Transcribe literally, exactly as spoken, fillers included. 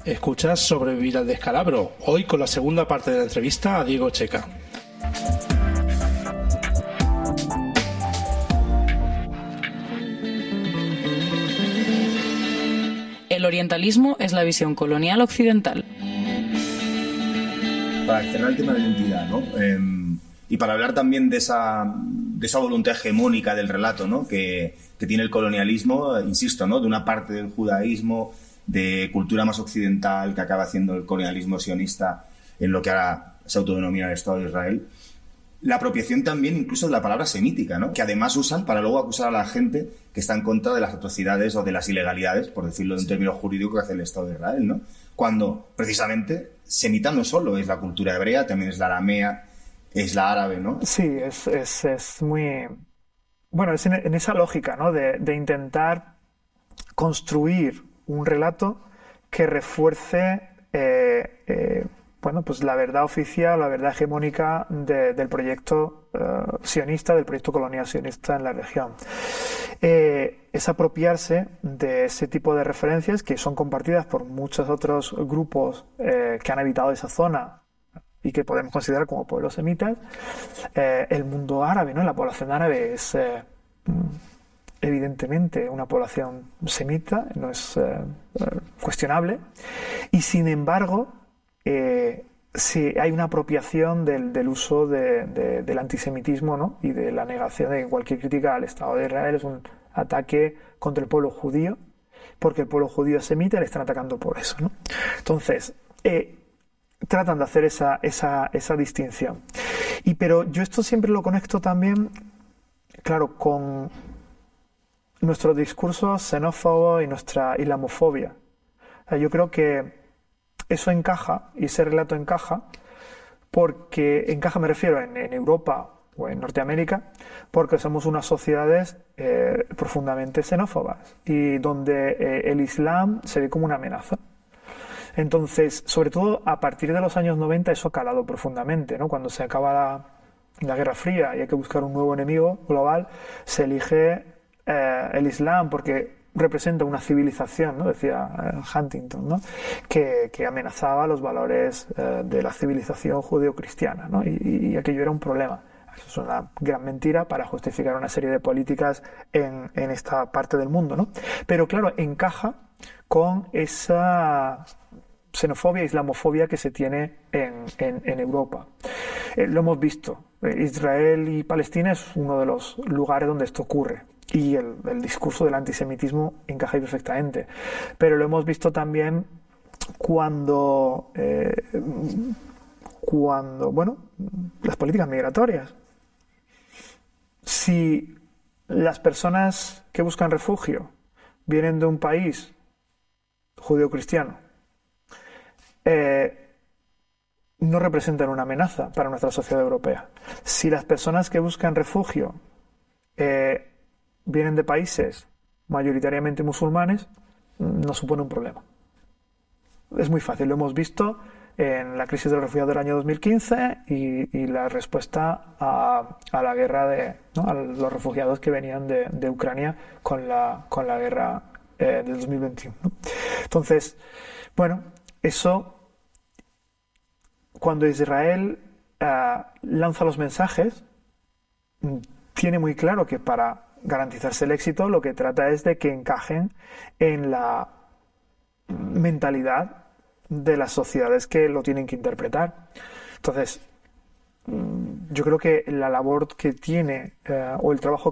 Escuchas Sobrevivir al descalabro, hoy con la segunda parte de la entrevista a Diego Checa. El orientalismo es la visión colonial occidental. Para acceder al tema de identidad, ¿no? Eh, y para hablar también de esa, de esa voluntad hegemónica del relato, ¿no? que, que tiene el colonialismo, insisto, ¿no? De una parte del judaísmo, de cultura más occidental que acaba haciendo el colonialismo sionista en lo que ahora se autodenomina el Estado de Israel. La apropiación también incluso de la palabra semítica, ¿no? Que además usan para luego acusar a la gente que está en contra de las atrocidades o de las ilegalidades, por decirlo de un término jurídico, que hace el Estado de Israel, ¿no? Cuando precisamente semita no solo es la cultura hebrea, también es la aramea, es la árabe, ¿no? Sí, es, es, es muy... Bueno, es en, en esa lógica, ¿no? De, de intentar construir un relato que refuerce eh, eh, bueno, pues la verdad oficial, la verdad hegemónica de, del proyecto uh, sionista, del proyecto colonial sionista en la región. Eh, es apropiarse de ese tipo de referencias que son compartidas por muchos otros grupos eh, que han habitado esa zona y que podemos considerar como pueblos semitas. Eh, el mundo árabe, ¿no? La población árabe es eh, evidentemente una población semita, no es eh, cuestionable, y sin embargo Eh, sí, hay una apropiación del, del uso de, de, del antisemitismo, ¿no? Y de la negación de que cualquier crítica al Estado de Israel es un ataque contra el pueblo judío, porque el pueblo judío es semita y le están atacando por eso, ¿no? Entonces, eh, tratan de hacer esa, esa, esa distinción. Y, pero yo esto siempre lo conecto también, claro, con nuestro discurso xenófobo y nuestra islamofobia. O sea, yo creo que eso encaja, y ese relato encaja, porque encaja, me refiero, en, en Europa o en Norteamérica, porque somos unas sociedades eh, profundamente xenófobas y donde eh, el Islam se ve como una amenaza. Entonces, sobre todo a partir de los años noventa, eso ha calado profundamente, ¿no? Cuando se acaba la, la Guerra Fría y hay que buscar un nuevo enemigo global, se elige eh, el Islam porque representa una civilización, ¿no? Decía Huntington, ¿no? que, que amenazaba los valores eh, de la civilización judeo-cristiana, ¿no? y, y aquello era un problema. Eso es una gran mentira para justificar una serie de políticas en, en esta parte del mundo, ¿no? Pero claro, encaja con esa xenofobia, islamofobia que se tiene en, en, en Europa. Eh, lo hemos visto. Israel y Palestina es uno de los lugares donde esto ocurre. Y el, el discurso del antisemitismo encaja ahí perfectamente. Pero lo hemos visto también cuando, eh, cuando, bueno, las políticas migratorias. Si las personas que buscan refugio vienen de un país judeocristiano, eh, no representan una amenaza para nuestra sociedad europea. Si las personas que buscan refugio eh, vienen de países mayoritariamente musulmanes, no supone un problema. Es muy fácil, lo hemos visto en la crisis de los refugiados del año dos mil quince y, y la respuesta a, a la guerra de, ¿no? a los refugiados que venían de, de Ucrania con la, con la guerra eh, del dos mil veintiuno, ¿no? Entonces, bueno, eso, cuando Israel uh, lanza los mensajes, tiene muy claro que para garantizarse el éxito lo que trata es de que encajen en la mentalidad de las sociedades que lo tienen que interpretar. Entonces, yo creo que la labor que tiene eh, o el trabajo